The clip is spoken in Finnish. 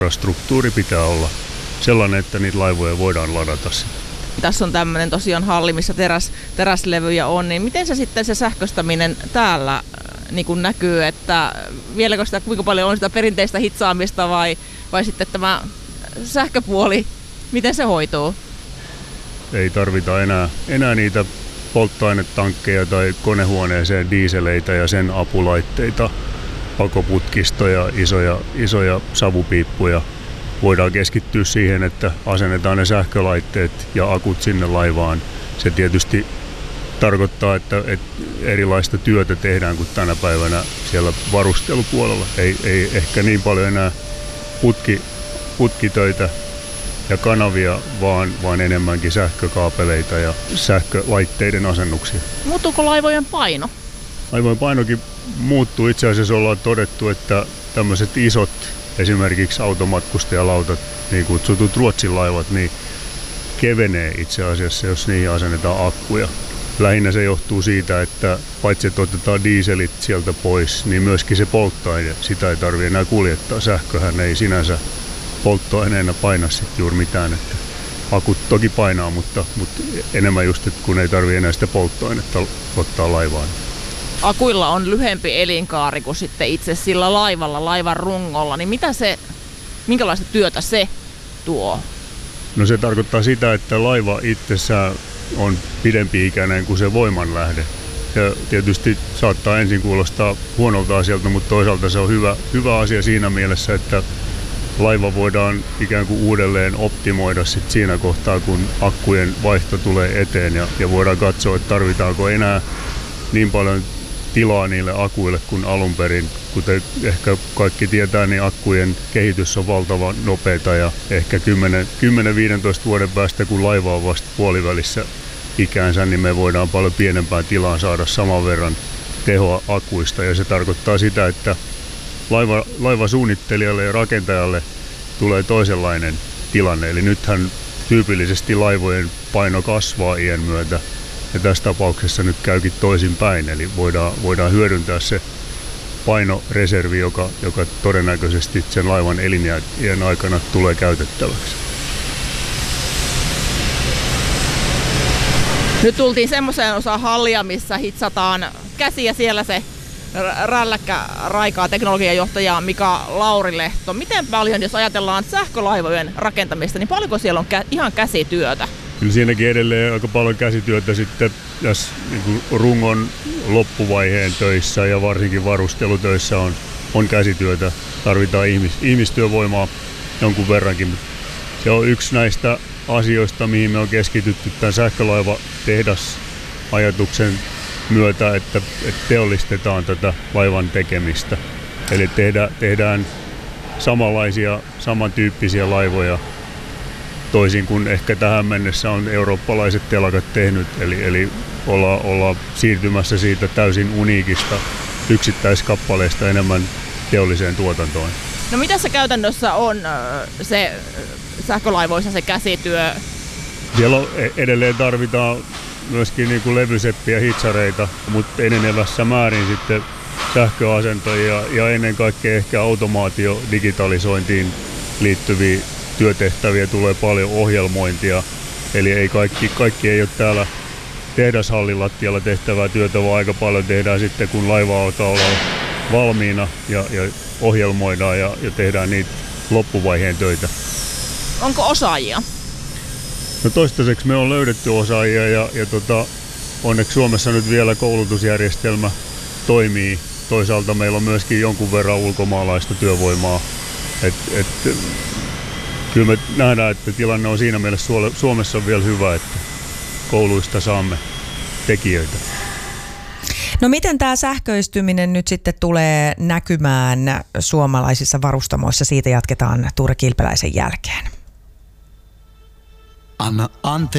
infrastruktuuri pitää olla sellainen, että niitä laivoja voidaan ladata. Tässä on tämmöinen tosiaan halli, missä teräslevyjä on, niin miten se sitten se sähköstäminen täällä niin kuin näkyy, että vieläkö sitä, kuinka paljon on sitä perinteistä hitsaamista vai sitten tämä sähköpuoli, miten se hoituu? Ei tarvita enää niitä polttoainetankkeja tai konehuoneeseen diiseleitä ja sen apulaitteita, pakoputkistoja, isoja savupiippuja. Voidaan keskittyä siihen, että asennetaan ne sähkölaitteet ja akut sinne laivaan. Se tietysti tarkoittaa, että erilaista työtä tehdään kuin tänä päivänä siellä varustelupuolella. Ei ehkä niin paljon enää putkitöitä ja kanavia, vaan enemmänkin sähkökaapeleita ja sähkölaitteiden asennuksia. Muuttuuko laivojen paino? Laivojen painokin muuttuu. Itse asiassa ollaan todettu, että tämmöiset isot, esimerkiksi automatkustajalautat, niin kutsutut Ruotsin laivat, niin kevenee itse asiassa, jos niihin asennetaan akkuja. Lähinnä se johtuu siitä, että paitsi että otetaan dieselit sieltä pois, niin myöskin se polttoaine, sitä ei tarvitse enää kuljettaa. Sähköhän ei sinänsä polttoaineena paina sitten juuri mitään. Että akut toki painaa, mutta enemmän just, että kun ei tarvitse enää sitä polttoainetta ottaa laivaan. Akuilla on lyhempi elinkaari kuin sitten itse sillä laivalla, laivan rungolla, niin minkälaista työtä se tuo? No se tarkoittaa sitä, että laiva itsessään on pidempi-ikäinen kuin se voimanlähde. Ja tietysti saattaa ensin kuulostaa huonolta asialta, mutta toisaalta se on hyvä asia siinä mielessä, että laiva voidaan ikään kuin uudelleen optimoida sit siinä kohtaa, kun akkujen vaihto tulee eteen ja voidaan katsoa, että tarvitaanko enää niin paljon tilaa niille akuille kuin alun perin. Kuten ehkä kaikki tietää, niin akkujen kehitys on valtavan nopeata ja ehkä 10-15 vuoden päästä, kun laiva on vasta puolivälissä ikäänsä, niin me voidaan paljon pienempään tilaan saada saman verran tehoa akuista. Ja se tarkoittaa sitä, että laivasuunnittelijalle ja rakentajalle tulee toisenlainen tilanne. Eli nythän tyypillisesti laivojen paino kasvaa iän myötä. Ja tässä tapauksessa nyt käykin toisinpäin, eli voidaan hyödyntää se painoreservi, joka todennäköisesti sen laivan eliniän aikana tulee käytettäväksi. Nyt tultiin semmoiseen osaan hallia, missä hitsataan käsiä, siellä se rälläkkä raikaa teknologiajohtaja Mika Laurilehto. Miten paljon, jos ajatellaan sähkölaivojen rakentamista, niin paljonko siellä on ihan käsityötä? Kyllä siinäkin edelleen aika paljon käsityötä sitten tässä niin rungon loppuvaiheen töissä ja varsinkin varustelutöissä on käsityötä. Tarvitaan ihmistyövoimaa jonkun verrankin. Se on yksi näistä asioista, mihin me on keskitytty tämän sähkölaivatehdasajatuksen myötä, että teollistetaan tätä laivan tekemistä. Eli tehdään samanlaisia, samantyyppisiä laivoja, toisin kuin ehkä tähän mennessä on eurooppalaiset telakat tehnyt, eli ollaan siirtymässä siitä täysin uniikista yksittäiskappaleesta enemmän teolliseen tuotantoon. No mitä se käytännössä on se sähkölaivoissa se käsityö? Siellä edelleen tarvitaan myöskin niin kuin levyseppiä, hitsareita, mutta enenevässä määrin sitten sähköasentajia ja ennen kaikkea ehkä automaatio digitalisointiin liittyviä työtehtäviä, tulee paljon ohjelmointia, eli ei kaikki ei ole täällä tehdashallin lattialla tehtävää työtä, vaan aika paljon tehdään sitten, kun laiva alkaa olla valmiina ja ohjelmoidaan ja tehdään niitä loppuvaiheen töitä. Onko osaajia? No toistaiseksi me on löydetty osaajia ja onneksi Suomessa nyt vielä koulutusjärjestelmä toimii. Toisaalta meillä on myöskin jonkun verran ulkomaalaista työvoimaa. Kyllä me nähdään, että tilanne on siinä mielessä Suomessa on vielä hyvä, että kouluista saamme tekijöitä. No miten tämä sähköistyminen nyt sitten tulee näkymään suomalaisissa varustamoissa? Siitä jatketaan Tuure Kilpeläisen jälkeen. Anna anteeksi.